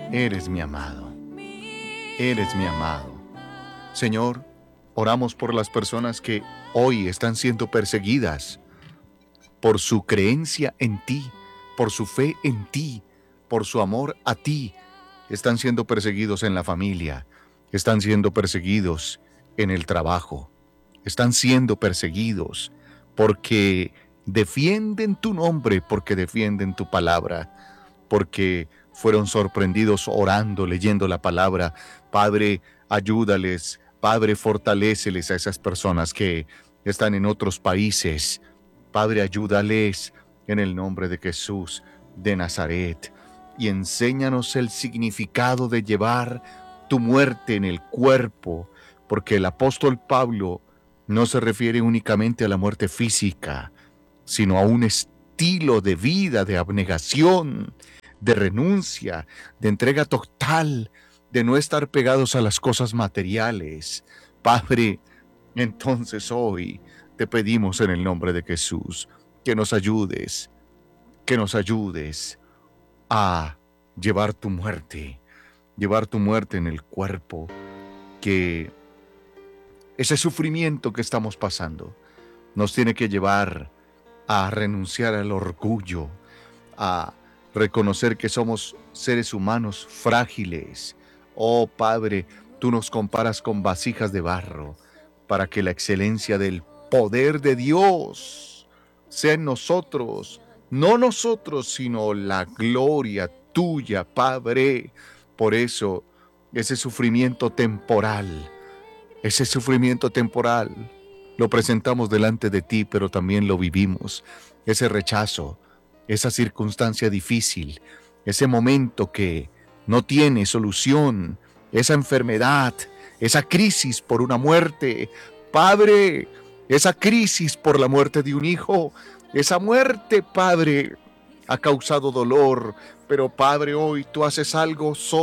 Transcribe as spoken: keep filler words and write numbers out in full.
Eres mi amado, eres mi amado. Señor, oramos por las personas que hoy están siendo perseguidas por su creencia en ti, por su fe en ti, por su amor a ti. Están siendo perseguidos en la familia, están siendo perseguidos en el trabajo, están siendo perseguidos porque defienden tu nombre, porque defienden tu palabra, porque fueron sorprendidos orando, leyendo la palabra. Padre, ayúdales, Padre, fortaléceles a esas personas que están en otros países. Padre, ayúdales en el nombre de Jesús de Nazaret y enséñanos el significado de llevar tu muerte en el cuerpo, porque el apóstol Pablo no se refiere únicamente a la muerte física, sino a un estilo de vida, de abnegación, de renuncia, de entrega total, de no estar pegados a las cosas materiales. Padre, entonces hoy te pedimos en el nombre de Jesús que nos ayudes, que nos ayudes a llevar tu muerte, llevar tu muerte en el cuerpo, que ese sufrimiento que estamos pasando nos tiene que llevar a renunciar al orgullo, a reconocer que somos seres humanos frágiles. Oh Padre, tú nos comparas con vasijas de barro para que la excelencia del poder de Dios sea en nosotros, no nosotros, sino la gloria tuya, Padre. Por eso, ese sufrimiento temporal, ese sufrimiento temporal, lo presentamos delante de ti, pero también lo vivimos. Ese rechazo, esa circunstancia difícil, ese momento que no tiene solución, esa enfermedad, esa crisis por una muerte. Padre, esa crisis por la muerte de un hijo, esa muerte, Padre, ha causado dolor, pero Padre, hoy tú haces algo